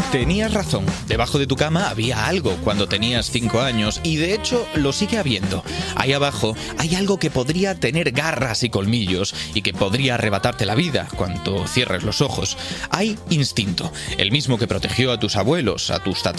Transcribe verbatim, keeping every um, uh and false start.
Tenías razón, debajo de tu cama había algo cuando tenías cinco años y de hecho lo sigue habiendo. Ahí abajo hay algo que podría tener garras y colmillos y que podría arrebatarte la vida cuando cierres los ojos. Hay instinto, el mismo que protegió a tus abuelos, a tus tatarabuelos,